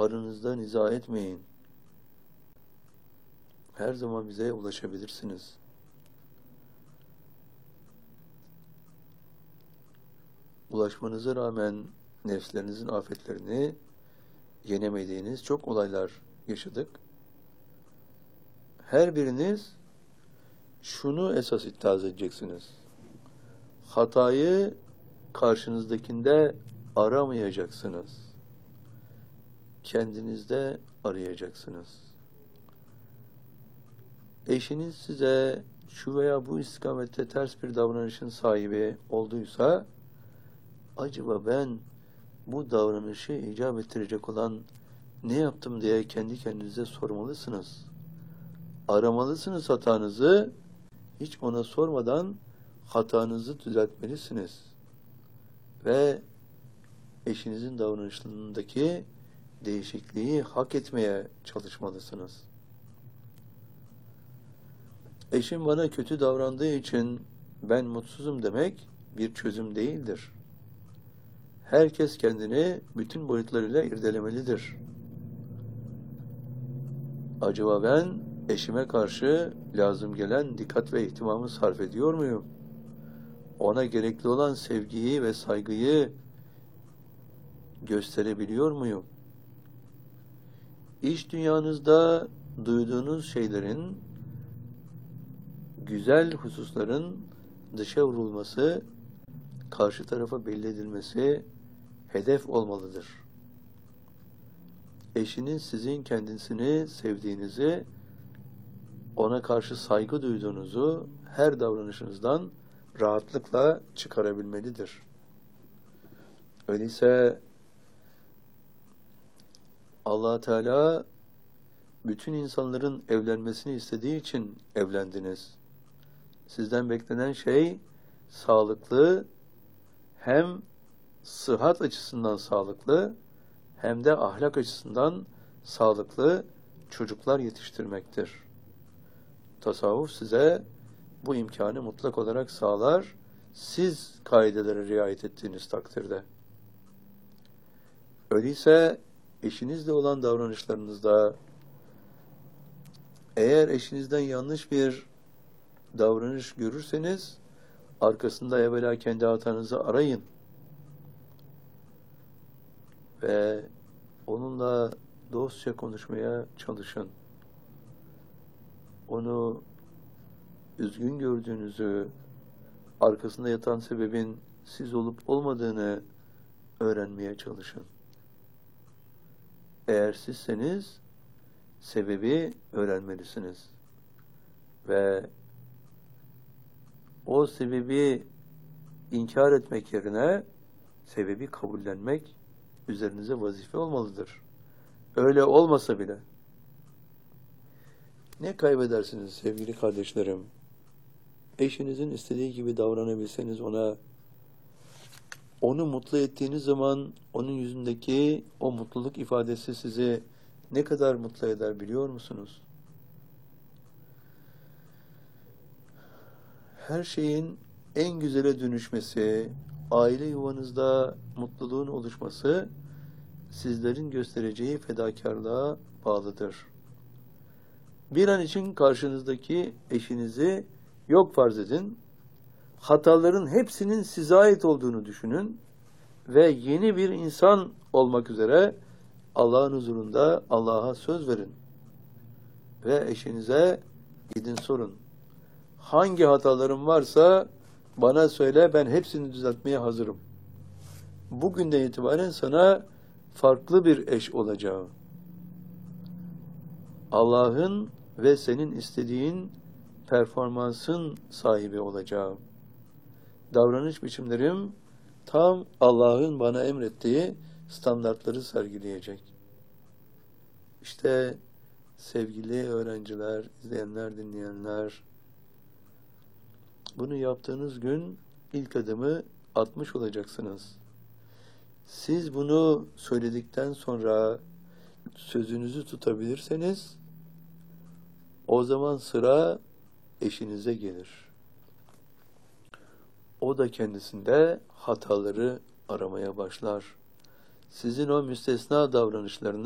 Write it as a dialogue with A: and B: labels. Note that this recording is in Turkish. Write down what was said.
A: aranızda niza etmeyin. Her zaman bize ulaşabilirsiniz. Ulaşmanıza rağmen nefslerinizin afetlerini yenemediğiniz çok olaylar yaşadık. Her biriniz şunu esas iddiaz edeceksiniz. Hatayı karşınızdakinde aramayacaksınız. Kendinizde arayacaksınız. Eşiniz size şu veya bu istikamette ters bir davranışın sahibi olduysa, acaba ben bu davranışı icap ettirecek olan ne yaptım diye kendi kendinize sormalısınız. Aramalısınız hatanızı, hiç ona sormadan hatanızı düzeltmelisiniz. Ve eşinizin davranışlarındaki değişikliği hak etmeye çalışmalısınız. Eşim bana kötü davrandığı için ben mutsuzum demek bir çözüm değildir. Herkes kendini bütün boyutlarıyla irdelemelidir. Acaba ben eşime karşı lazım gelen dikkat ve ihtimamı sarf ediyor muyum? Ona gerekli olan sevgiyi ve saygıyı gösterebiliyor muyum? İş dünyanızda duyduğunuz şeylerin, güzel hususların dışa vurulması, karşı tarafa belli edilmesi hedef olmalıdır. Eşiniz sizin kendisini sevdiğinizi, ona karşı saygı duyduğunuzu her davranışınızdan rahatlıkla çıkarabilmelidir. Öyleyse Allah Teala bütün insanların evlenmesini istediği için evlendiniz. Sizden beklenen şey sağlıklı, hem sıhhat açısından sağlıklı hem de ahlak açısından sağlıklı çocuklar yetiştirmektir. Tasavvuf size bu imkanı mutlak olarak sağlar, siz kaidelere riayet ettiğiniz takdirde. Öyleyse eşinizle olan davranışlarınızda, eğer eşinizden yanlış bir davranış görürseniz, arkasında evvela kendi hatanızı arayın ve onunla dostça konuşmaya çalışın. Onu üzgün gördüğünüzü, arkasında yatan sebebin siz olup olmadığını öğrenmeye çalışın. Eğer sizseniz sebebi öğrenmelisiniz ve o sebebi inkar etmek yerine sebebi kabullenmek üzerinize vazife olmalıdır. Öyle olmasa bile ne kaybedersiniz sevgili kardeşlerim? Eşinizin istediği gibi davranabilseniz ona, onu mutlu ettiğiniz zaman onun yüzündeki o mutluluk ifadesi sizi ne kadar mutlu eder biliyor musunuz? Her şeyin en güzele dönüşmesi, aile yuvanızda mutluluğun oluşması sizlerin göstereceği fedakarlığa bağlıdır. Bir an için karşınızdaki eşinizi yok farz edin, hataların hepsinin size ait olduğunu düşünün ve yeni bir insan olmak üzere Allah'ın huzurunda Allah'a söz verin. Ve eşinize gidin sorun. Hangi hatalarım varsa bana söyle, ben hepsini düzeltmeye hazırım. Bugünden itibaren sana farklı bir eş olacağım. Allah'ın ve senin istediğin performansın sahibi olacağım. Davranış biçimlerim tam Allah'ın bana emrettiği standartları sergileyecek. İşte sevgili öğrenciler, izleyenler, dinleyenler, bunu yaptığınız gün ilk adımı atmış olacaksınız. Siz bunu söyledikten sonra sözünüzü tutabilirseniz, o zaman sıra eşinize gelir. O da kendisinde hataları aramaya başlar. Sizin o müstesna davranışlarınız